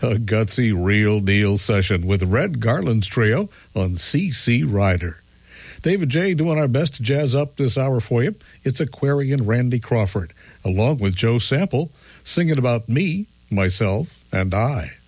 A gutsy real deal session with Red Garland's trio on CC Rider. David J. doing our best to jazz up this hour for you. It's Aquarian Randy Crawford, along with Joe Sample, singing about me, myself, and I.